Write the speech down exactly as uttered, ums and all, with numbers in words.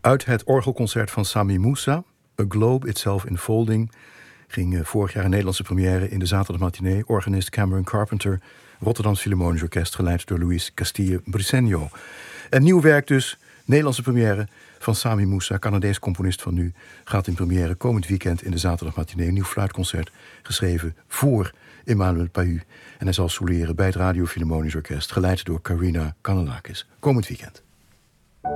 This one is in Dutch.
Uit het orgelconcert van Sami Moussa, A Globe Itself Enfolding, ging uh, vorig jaar een Nederlandse première in de zaterdagmatinee. Organist Cameron Carpenter, Rotterdams Philharmonisch Orkest, geleid door Luis Castillo-Briceño. Een nieuw werk dus, Nederlandse première van Sami Moussa, Canadees componist van nu, gaat in première komend weekend in de zaterdagmatinee. Een nieuw fluitconcert geschreven voor Emmanuel Pahud. En hij zal soleren bij het Radio Philharmonisch Orkest, geleid door Karina Kanellakis. Komend weekend.